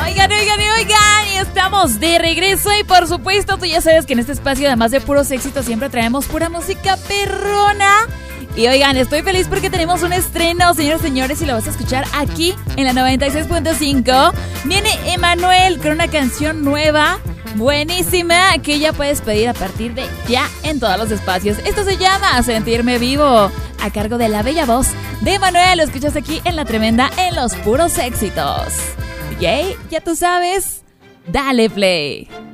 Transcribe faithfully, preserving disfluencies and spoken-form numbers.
Oigan, oigan, oigan, y estamos de regreso y por supuesto tú ya sabes que en este espacio además de puros éxitos siempre traemos pura música perrona. Y oigan, estoy feliz porque tenemos un estreno, señores y señores, y lo vas a escuchar aquí en la noventa y seis punto cinco. Viene Emanuel con una canción nueva, buenísima, que ya puedes pedir a partir de ya en todos los espacios. Esto se llama Sentirme Vivo, a cargo de la bella voz de Emanuel. Lo escuchas aquí en La Tremenda, en los puros éxitos. Yay, ya tú sabes, dale play.